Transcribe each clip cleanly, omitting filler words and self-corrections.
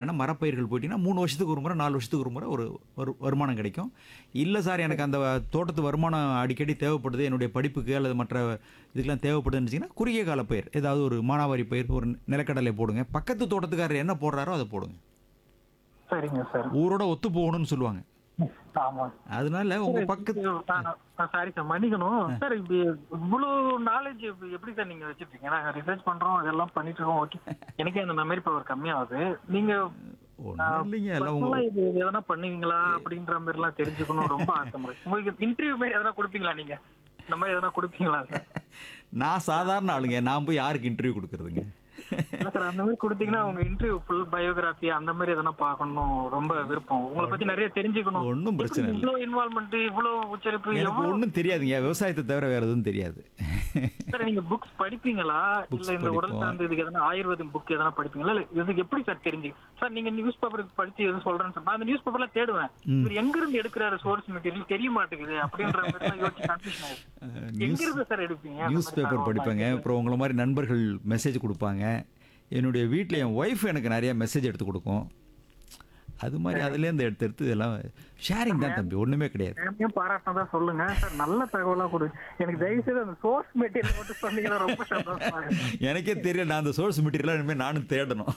வகையான மரப்பயிர்கள் போயிட்டீங்கன்னா 3 வருஷத்துக்கு ஒரு முறை 4 வருஷத்துக்கு ஒரு முறை ஒரு வருமானம் கிடைக்கும். இல்லை சார் எனக்கு அந்த தோட்டத்து வருமானம் அடிக்கடி தேவைப்படுது என்னுடைய படிப்புக்கு அல்லது மற்ற இதுக்கெல்லாம் தேவைப்படுதுன்னு வச்சிங்கன்னா குறுகிய கால பயிர் ஏதாவது ஒரு மானாவாரி பயிர் ஒரு நிலக்கடலை போடுங்க. பக்கத்து தோட்டத்துக்காரர் என்ன போடுறாரோ அதை போடுங்க. சரிங்க சார். ஊரோட ஒத்து போகணும்னு சொல்லுவாங்க. ஆமா. அதனால உங்க பக்கத்து சாரி சார், மன்னிக்கணும் சார். இப்படி இவ்வளவு நாலேஜ் எப்படி சார் நீங்க வச்சிருக்கீங்க? நாங்க ரிசர்ச் பண்றோம், அதெல்லாம் பண்ணிட்டு இருக்கோம். ஓகே, எனக்கே அந்த மெமரி பவர் கம்மியாகுது. நீங்க ஒன்றும் இல்லைங்க எல்லாம் உங்க personal ஆ இது எதனா பண்ணுவீங்களா அப்படின்ற மாதிரி எல்லாம் தெரிஞ்சுக்கணும் ரொம்ப ஆசை. உங்களுக்கு இன்டர்வியூ மாதிரி எதனா கொடுப்பீங்களா? நீங்க இந்த மாதிரி எதனா கொடுப்பீங்களா சார்? நான் சாதாரண ஆளுங்க. நான் போய் யாருக்கு இன்டர்வியூ கொடுக்கறதுங்க? இல்ல சார், அந்த மாதிரி கொடுத்தீங்கன்னா உங்க இன்டர்வியூ ஃபுல் பயோகிராஃபி அந்த மாதிரி எதனா பார்க்கணும் ரொம்ப விருப்பம். உங்களை பத்தி நிறைய தெரிஞ்சுக்கணும். ஒன்றும் பிரச்சனை இல்லை. இவ்வளவு இன்வால்மெண்ட், இவ்வளவு உச்சரிப்பு, எனக்கு ஒன்றும் தெரியாதுங்க. விவசாயத்தை தவிர வேற எதுவும் தெரியாது. சார் நீங்க புக்ஸ் படிப்பீங்களா? இல்ல இந்த உடல் சார்ந்த இதுக்கு எதனா ஆயுர்வேதம் புக் எதனா படிப்பீங்களா? இல்ல இதுக்கு எப்படி சார் தெரிஞ்சு சார் நீங்க நியூஸ் பேப்பர் படிச்சு எதுவும் சொல்றேன்னு சொன்னா அந்த நியூஸ் பேப்பர்ல தேடுவேன். இவர் எங்க இருந்து எடுக்கிறாரு சோர்ஸ் மெட்டீரியல் தெரிய மாட்டேங்குது அப்படின்ற மாதிரி யோசிச்சு கன்ஃபியூஷன் ஆயிடுச்சு. எங்க இருந்து சார் எடுப்பீங்க? News paper படிப்பேங்க. அப்புறம் உங்களை மாதிரி நண்பர்கள் மெசேஜ் கொடுப்பாங்க. என்னுடைய வீட்டில் என் ஒய்ஃப் எனக்கு நிறைய மெசேஜ் எடுத்து கொடுக்கும். அது மாதிரி அதுலேருந்து எடுத்து இதெல்லாம் ஷேரிங் தான் தம்பி, ஒன்றுமே கிடையாது. என்னையும் பாராட்டினதா சொல்லுங்க சார். நல்ல தகவலா கொடு. எனக்கு தயவு செய்து அந்த சோர்ஸ் மெட்டீரியல் மட்டும் சொன்னீங்கன்னா ரொம்ப சந்தோஷமா இருக்கு. எனக்கே தெரியல. நான் அந்த சோர்ஸ் மெட்டீரியலாக இனிமேல் நானும் தேடணும்.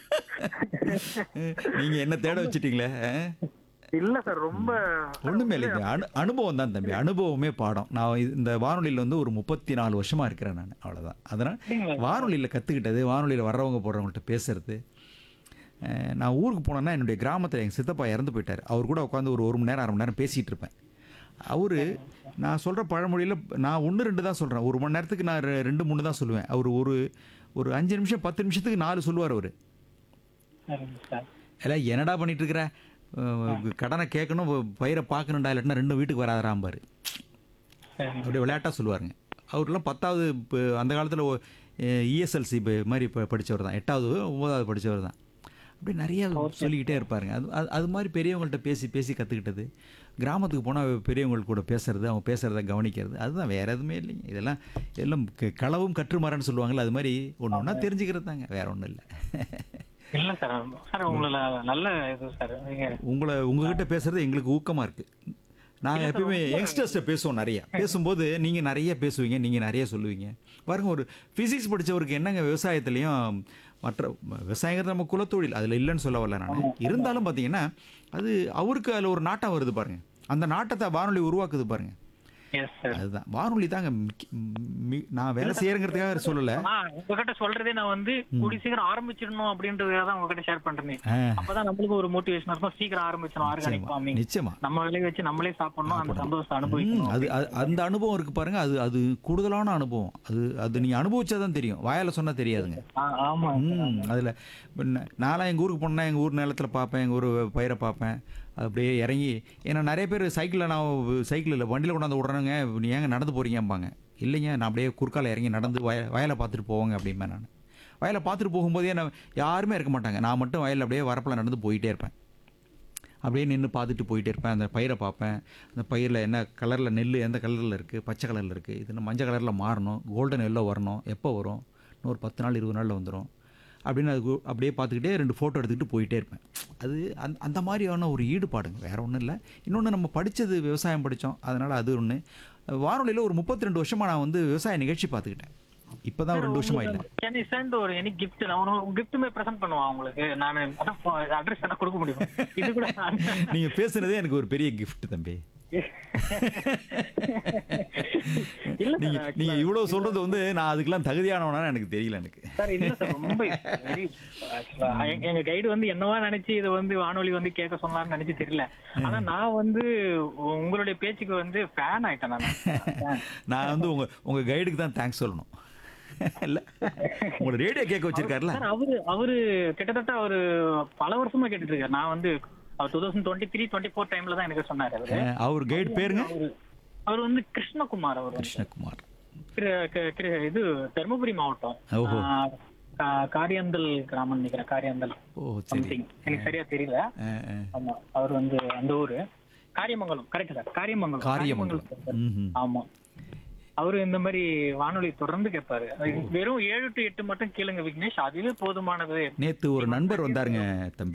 நீங்கள் என்ன தேட வச்சுட்டீங்களே? இல்ல சார், ரொம்ப ஒன்றுமே இல்லைங்க. அனுபவம் தான் தம்பி. அனுபவமே பாடம். நான் இந்த வானொலியில் வந்து ஒரு 34 வருஷமாக இருக்கிறேன் நான். அவ்வளோதான். அதனால் வானொலியில் கற்றுக்கிட்டது, வானொலியில் வர்றவங்க போடுறவங்கள்ட்ட பேசுறது. நான் ஊருக்கு போனேன்னா என்னுடைய கிராமத்தில் எங்கள் சித்தப்பா இறந்து போயிட்டார். அவர் கூட உட்காந்து ஒரு மணி நேரம் 1/2 மணி நேரம் பேசிகிட்டு இருப்பேன். அவர் நான் சொல்கிற பழமொழியில் நான் 1-2 தான் சொல்கிறேன். 1 மணி நேரத்துக்கு நான் 2-3 தான் சொல்லுவேன். அவர் ஒரு 5 நிமிஷம் 10 நிமிஷத்துக்கு 4 சொல்லுவார். அவர் எல்லாம் என்னடா பண்ணிட்டு இருக்கிற, கடனை கேட்கணும், பயிரை பார்க்கணுண்டா, இல்லாட்டினா 2 வீட்டுக்கு வராதராம்பார். அப்படியே விளையாட்டாக சொல்லுவாருங்க. அவர்லாம் 10வது இப்போ அந்த காலத்தில் இஎஸ்எல்சி மாதிரி படித்தவர் தான். 8வது 9வது படித்தவர் தான். அப்படி நிறைய சொல்லிக்கிட்டே இருப்பாருங்க. அது மாதிரி பெரியவங்கள்ட்ட பேசி கற்றுக்கிட்டது. கிராமத்துக்கு போனால் பெரியவங்க கூட பேசுறது, அவங்க பேசுகிறத கவனிக்கிறது, அதுதான். வேறு எதுவுமே இல்லைங்க. இதெல்லாம் களவும் கற்றுமாறன்னு சொல்லுவாங்கள்ல, அது மாதிரி ஒன்று ஒன்றா தெரிஞ்சுக்கிறது தாங்க, வேறு ஒன்றும் இல்லை. இல்ல சார். சார் உங்களை நல்ல இது சார். உங்ககிட்ட பேசுறது எங்களுக்கு ஊக்கமாக இருக்குது. நாங்கள் எப்பயுமே யங்ஸ்டர்ஸ்ட்டை பேசுவோம். நிறையா பேசும்போது நீங்கள் நிறைய பேசுவீங்க, நீங்கள் நிறைய சொல்லுவீங்க. பாருங்க, ஒரு ஃபிசிக்ஸ் படித்தவருக்கு என்னங்க விவசாயத்துலேயும் மற்ற விவசாயங்கிறது நம்ம குலத்தொழில், அதில் இல்லைன்னு சொல்ல வரல நான். இருந்தாலும் பார்த்தீங்கன்னா அது அவருக்கு அதில் ஒரு நாட்டம் வருது பாருங்கள். அந்த நாட்டத்தை வானொலி உருவாக்குது பாருங்கள். அதுதான் வானொலி தாங்க. நான் வேலை செய்யறதுக்காக சொல்லல. உங்ககிட்ட சொல்றதே நான் வந்து கூடி சீக்கிரம் ஆரம்பிச்சிடணும் அப்படின்றதுக்காக தான் உங்ககிட்ட ஷேர் பண்றேன். அப்பதான் நம்மளுக்கு ஒரு மோட்டிவேஷன் இருக்கும். சீக்கிரம் ஆரம்பிச்சிடணும் ஆர்கானிக் ஃபார்மிங். நிச்சயமா நம்ம விளைய வச்சு நம்மளே சாப்பிடணும், அந்த சந்தோஷத்தை அனுபவிக்கணும். அந்த அனுபவம் இருக்கு பாருங்க. அது கூடுதலான அனுபவம். அது நீங்க அனுபவிச்சாதான் தெரியும், வாயால சொன்னா தெரியாதுங்க. ஆமா. அதுல நான்லாம் எங்க ஊருக்கு போனேன்னா எங்க ஊர் நிலத்துல பார்ப்பேன், எங்க ஊர் பயிரை பார்ப்பேன். அப்படியே இறங்கி, ஏன்னா நிறைய பேர் சைக்கிளில் வண்டியில் கொண்டாந்து விட்றானுங்க, நீ ஏங்க நடந்து போகிறீங்கம்பாங்க. இல்லைங்க, நான் அப்படியே குறுக்கால இறங்கி நடந்து வயலை பார்த்துட்டு போவாங்க அப்படிம்பேன். நான் வயலை பார்த்துட்டு போகும்போதே நான் யாருமே இருக்க மாட்டாங்க. நான் மட்டும் வயலில் அப்படியே வரப்பில் நடந்து போயிட்டே இருப்பேன். அப்படியே நின்று பார்த்துட்டு போயிட்டே இருப்பேன். அந்த பயிரை பார்ப்பேன். அந்த பயிரில் என்ன கலரில் நெல் எந்த கலரில் இருக்குது, பச்சை கலரில் இருக்குது, இது மஞ்சள் கலரில் மாறணும், கோல்டன் எல்லோ வரணும், எப்போ வரும், இன்னொரு 10 நாள் 20 நாளில் வந்துடும் அப்படின்னு. அது அப்படியே பார்த்துக்கிட்டே 2 ஃபோட்டோ எடுத்துக்கிட்டு போயிட்டே இருப்பேன். அது அந்த மாதிரியான ஒரு ஈடுபாடுங்க, வேறு ஒன்றும் இல்லை. இன்னொன்று, நம்ம படித்தது விவசாயம் படித்தோம், அதனால் அது ஒன்று. வானொலியில் ஒரு 32 வருஷமாக நான் வந்து விவசாய நிகழ்ச்சி பார்த்துக்கிட்டேன். இப்போ தான் ஒரு 2 வருஷமா இல்லை. கேன் யூ சென்ட் ஒரு எனி கிஃப்ட்? நான் ஒரு கிஃப்ட்டுமே ப்ரெசென்ட் பண்ணுவேன் உங்களுக்கு. நான் அட்ரஸ் என்ன கொடுக்க முடியும்? இது கூட நீங்கள் பேசுனதே எனக்கு ஒரு பெரிய கிஃப்ட் தம்பி. நீங்க இவ்வளவு சொல்றது வந்து நான் அதுக்கெல்லாம் தகுதியானவனா எனக்கு தெரியல. எனக்கு சார் இல்ல சார், ரொம்ப எங்க கைடு வந்து என்னவா நினைச்சு இதை வந்து வானொலி வந்து கேட்க சொன்னான்னு நினைச்சு தெரியல. ஆனா நான் வந்து உங்களுடைய பேச்சுக்கு வந்து ஃபேன் ஆயிட்டேன். நான் வந்து உங்க கைடுக்கு தான் தேங்க்ஸ் சொல்லணும். இல்ல, உங்களோட ரேடியோ கேட்க வச்சிருக்காருல்ல. அவரு கிட்டத்தட்ட அவரு பல வருஷமா கேட்டுட்டு இருக்காரு. நான் வந்து 2023-24 டைம்ல தான் எனக்கு சொன்னாரு. அவர் கைடு பேருங்க? அவர் வந்து கிருஷ்ணகுமார். இது தர்மபுரி மாவட்டம், காரியந்தல் கிராமம் நினைக்கிறேன். காரியந்தல் எனக்கு சரியா தெரியல. ஆமா, அவர் வந்து அந்த ஊரு காரியமங்கலம். Correct sir, Kariyamangalam. ஆமா, அவரு இந்த மாதிரி வானொலி தொடர்ந்து கேட்பாரு. வெறும் 7 to 8 மட்டும் கேளுங்க விக்னேஷ், அதுவே போதுமானது. நேத்து ஒரு நண்பர் வந்தாருங்க தம்பி.